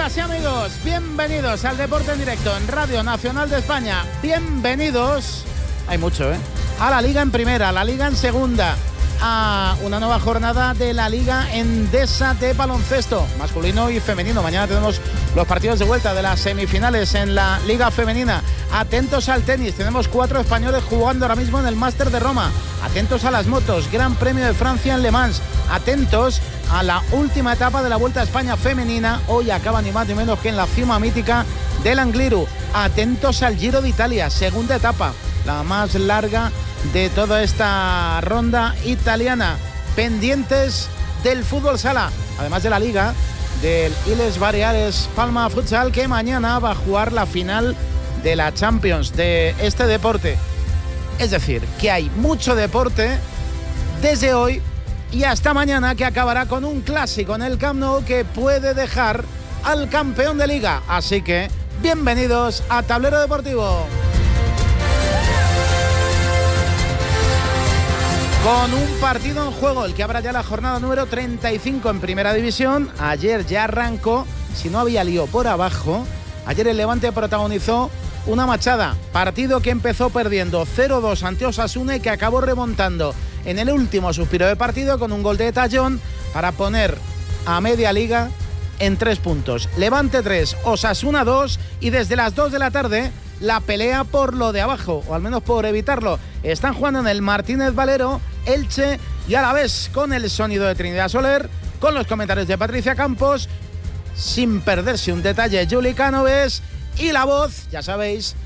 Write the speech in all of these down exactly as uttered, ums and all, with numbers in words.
Amigas y amigos, bienvenidos al Deporte en Directo en Radio Nacional de España. Bienvenidos, hay mucho, ¿eh? A la Liga en Primera, a la Liga en Segunda, a una nueva jornada de la Liga Endesa de baloncesto, masculino y femenino. Mañana tenemos los partidos de vuelta de las semifinales en la Liga Femenina. Atentos al tenis, tenemos cuatro españoles jugando ahora mismo en el Máster de Roma. Atentos a las motos, Gran Premio de Francia en Le Mans. Atentos a la última etapa de la Vuelta a España femenina. Hoy acaba ni más ni menos que en la cima mítica del Angliru. Atentos al Giro de Italia, segunda etapa, la más larga de toda esta ronda italiana. Pendientes del fútbol sala, además de la Liga, del Illes Baleares Palma Futsal, que mañana va a jugar la final de la Champions de este deporte. Es decir, que hay mucho deporte desde hoy y hasta mañana, que acabará con un clásico en el Camp Nou que puede dejar al campeón de Liga. Así que, bienvenidos a Tablero Deportivo. Con un partido en juego, el que habrá ya la jornada número treinta y cinco en Primera División. Ayer ya arrancó, si no había lío por abajo, ayer el Levante protagonizó una machada. Partido que empezó perdiendo cero dos ante Osasuna y que acabó remontando en el último suspiro de partido con un gol de Tallón para poner a media liga en tres puntos. Levante tres, Osasuna dos, y desde las dos de la tarde la pelea por lo de abajo, o al menos por evitarlo. Están jugando en el Martínez Valero, Elche y Alavés, con el sonido de Trinidad Soler, con los comentarios de Patricia Campos, sin perderse un detalle Juli Cánoves, y la voz, ya sabéis,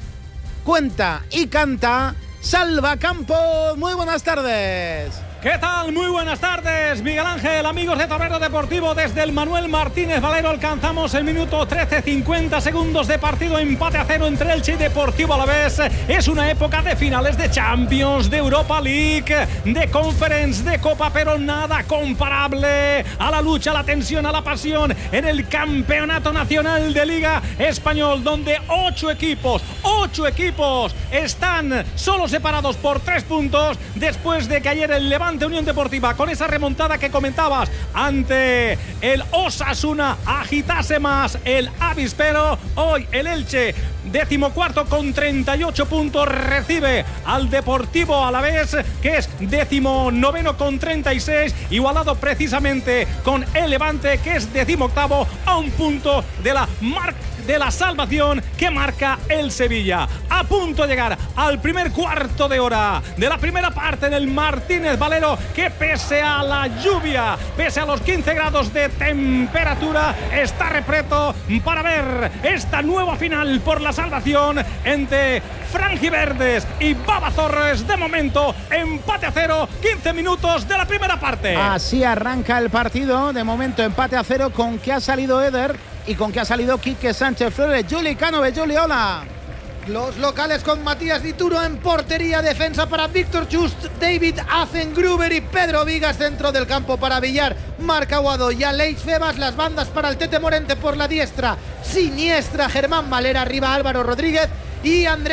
cuenta y canta Salva Campos. Muy buenas tardes. ¿Qué tal? Muy buenas tardes, Miguel Ángel, amigos de Tablero Deportivo. Desde el Manuel Martínez Valero alcanzamos el minuto trece, cincuenta segundos de partido, empate a cero entre Elche y Deportivo Alavés. Es una época de finales de Champions, de Europa League, de Conference, de Copa, pero nada comparable a la lucha, a la tensión, a la pasión en el Campeonato Nacional de Liga Español, donde ocho equipos, ocho equipos están solo separados por tres puntos después de que ayer el Levante Unión Deportiva, con esa remontada que comentabas ante el Osasuna, agitase más el avispero. Hoy el Elche, decimocuarto con treinta y ocho puntos, recibe al Deportivo Alavés, que es decimonoveno con treinta y seis, igualado precisamente con el Levante, que es decimoctavo, a un punto de la marca de la salvación que marca el Sevilla. A punto de llegar al primer cuarto de hora de la primera parte en el Martínez Valero, que pese a la lluvia, pese a los quince grados de temperatura, está repleto para ver esta nueva final por la salvación entre franjiverdes y babazorres. De momento, empate a cero, quince minutos de la primera parte. Así arranca el partido, de momento empate a cero, con que ha salido Eder y con que ha salido Quique Sánchez Flores. Juli Cánoves, Juli, hola. Los locales con Matías Dituro en portería, defensa para Víctor Just, David Azengruber y Pedro Vigas, centro del campo para Villar, Marc Aguado y Aleix Febas, las bandas para el Tete Morente por la diestra, siniestra Germán Valera, arriba Álvaro Rodríguez y Andrés